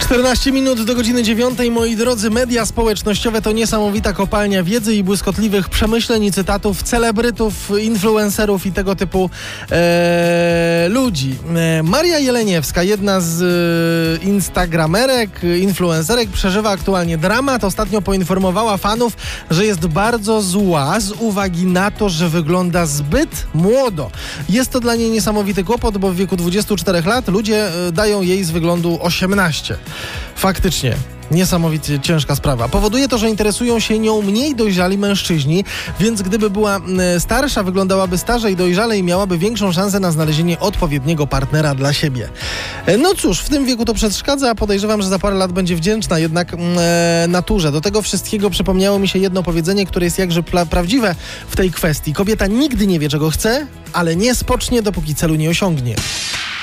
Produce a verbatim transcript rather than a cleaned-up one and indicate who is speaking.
Speaker 1: czternaście minut do godziny dziewiątej. Moi drodzy, media społecznościowe to niesamowita kopalnia wiedzy i błyskotliwych przemyśleń i cytatów celebrytów, influencerów i tego typu e, ludzi. E, Maria Jeleniewska, jedna z e, instagramerek, influencerek, przeżywa aktualnie dramat. Ostatnio poinformowała fanów, że jest bardzo zła z uwagi na to, że wygląda zbyt młodo. Jest to dla niej niesamowity kłopot, bo w wieku dwudziestu czterech lat ludzie e, dają jej z wyglądu osiemnaście. Faktycznie. Niesamowicie ciężka sprawa. Powoduje to, że interesują się nią mniej dojrzali mężczyźni, więc gdyby była starsza, wyglądałaby starzej, dojrzalej i miałaby większą szansę na znalezienie odpowiedniego partnera dla siebie. No cóż, w tym wieku to przeszkadza, a podejrzewam, że za parę lat będzie wdzięczna jednak e, naturze. Do tego wszystkiego przypomniało mi się jedno powiedzenie, które jest jakże pra- prawdziwe w tej kwestii. Kobieta nigdy nie wie, czego chce, ale nie spocznie, dopóki celu nie osiągnie.